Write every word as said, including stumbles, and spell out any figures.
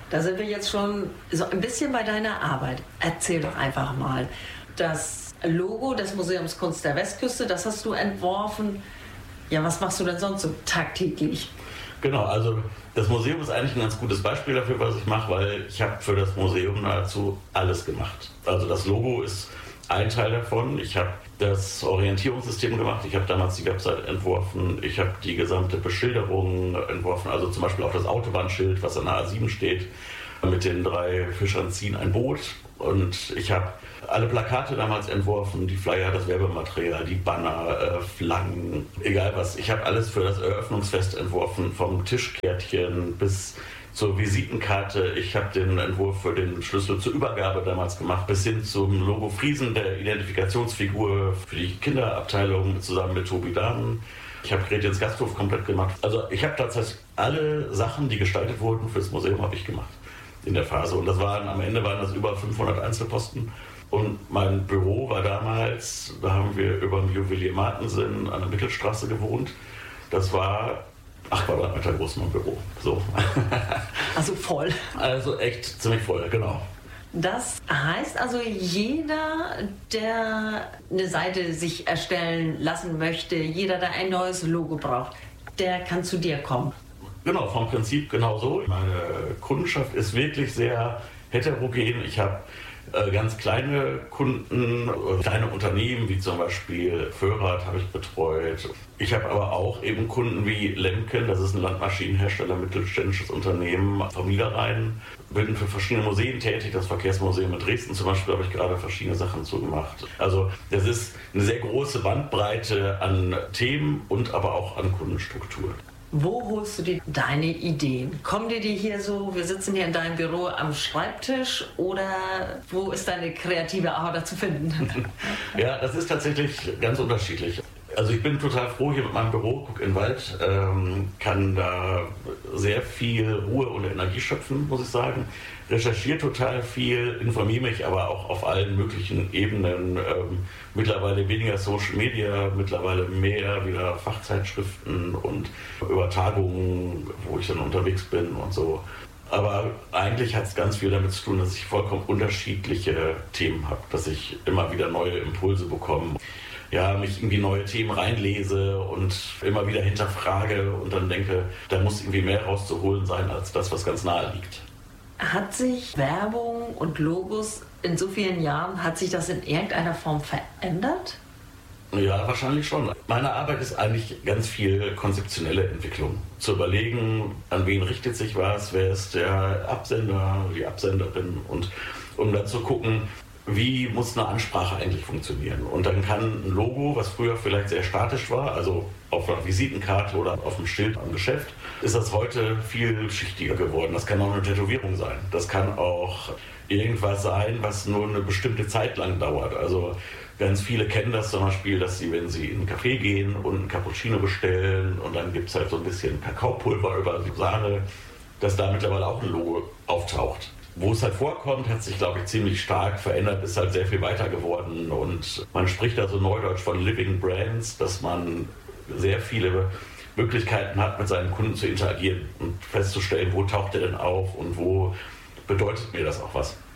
Da sind wir jetzt schon so ein bisschen bei deiner Arbeit. Erzähl doch einfach mal. Das Logo des Museums Kunst der Westküste, das hast du entworfen. Ja, was machst du denn sonst so tagtäglich? Genau, also das Museum ist eigentlich ein ganz gutes Beispiel dafür, was ich mache, weil ich habe für das Museum nahezu alles gemacht. Also das Logo ist ein Teil davon. Ich habe das Orientierungssystem gemacht, ich habe damals die Website entworfen, ich habe die gesamte Beschilderung entworfen, also zum Beispiel auch das Autobahnschild, was an der A sieben steht, mit den drei Fischern ziehen ein Boot. Und ich habe alle Plakate damals entworfen, die Flyer, das Werbematerial, die Banner, äh, Flaggen, egal was. Ich habe alles für das Eröffnungsfest entworfen, vom Tischkärtchen bis zur Visitenkarte. Ich habe den Entwurf für den Schlüssel zur Übergabe damals gemacht, bis hin zum Logo Friesen, der Identifikationsfigur für die Kinderabteilung zusammen mit Tobi Dahmen. Ich habe Gretchens Gasthof komplett gemacht. Also ich habe tatsächlich alle Sachen, die gestaltet wurden fürs Museum, habe ich gemacht in der Phase. Und das waren, am Ende waren das über fünfhundert Einzelposten. Und mein Büro war damals, da haben wir über dem Juwelier Martensen an der Mittelstraße gewohnt. Das war acht Quadratmeter groß, mein Büro. So. Also voll. Also echt ziemlich voll, genau. Das heißt also, jeder, der eine Seite sich erstellen lassen möchte, jeder, der ein neues Logo braucht, der kann zu dir kommen. Genau, vom Prinzip genau so. Meine Kundenschaft ist wirklich sehr heterogen. Ich habe äh, ganz kleine Kunden, äh, kleine Unternehmen, wie zum Beispiel Föhrrad habe ich betreut. Ich habe aber auch eben Kunden wie Lemken, das ist ein Landmaschinenhersteller, mittelständisches Unternehmen, vom Niederrhein. Bin für verschiedene Museen tätig, das Verkehrsmuseum in Dresden zum Beispiel habe ich gerade verschiedene Sachen zugemacht. Also das ist eine sehr große Bandbreite an Themen und aber auch an Kundenstruktur. Wo holst du dir deine Ideen? Kommen dir die hier so, wir sitzen hier in deinem Büro am Schreibtisch, oder wo ist deine kreative Ader zu finden? Ja, das ist tatsächlich ganz unterschiedlich. Also ich bin total froh hier mit meinem Büro, gucke in den Wald, ähm, kann da sehr viel Ruhe und Energie schöpfen, muss ich sagen. Recherchiere total viel, informiere mich aber auch auf allen möglichen Ebenen. Ähm, mittlerweile weniger Social Media, mittlerweile mehr wieder Fachzeitschriften und über Tagungen, wo ich dann unterwegs bin und so. Aber eigentlich hat es ganz viel damit zu tun, dass ich vollkommen unterschiedliche Themen habe, dass ich immer wieder neue Impulse bekomme. Ja, mich irgendwie neue Themen reinlese und immer wieder hinterfrage und dann denke, da muss irgendwie mehr rauszuholen sein als das, was ganz nahe liegt. Hat sich Werbung und Logos in so vielen Jahren, hat sich das in irgendeiner Form verändert? Ja, wahrscheinlich schon. Meine Arbeit ist eigentlich ganz viel konzeptionelle Entwicklung. Zu überlegen, an wen richtet sich was, wer ist der Absender, die Absenderin, und um dann zu gucken, wie muss eine Ansprache eigentlich funktionieren. Und dann kann ein Logo, was früher vielleicht sehr statisch war, also auf einer Visitenkarte oder auf einem Schild am Geschäft, ist das heute vielschichtiger geworden. Das kann auch eine Tätowierung sein. Das kann auch irgendwas sein, was nur eine bestimmte Zeit lang dauert. Also ganz viele kennen das zum Beispiel, dass sie, wenn sie in einen Café gehen und einen Cappuccino bestellen und dann gibt es halt so ein bisschen Kakaopulver über die Sahne, dass da mittlerweile auch ein Logo auftaucht. Wo es halt vorkommt, hat sich, glaube ich, ziemlich stark verändert, ist halt sehr viel weiter geworden und man spricht da so neudeutsch von Living Brands, dass man sehr viele Möglichkeiten hat, mit seinen Kunden zu interagieren und festzustellen, wo taucht er denn auf und wo bedeutet mir das auch was.